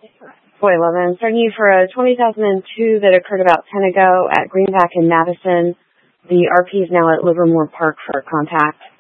Boy, 11. Starting you for a 2002 that occurred about 10 ago at Greenback in Madison. The RP is now at Livermore Park for contact.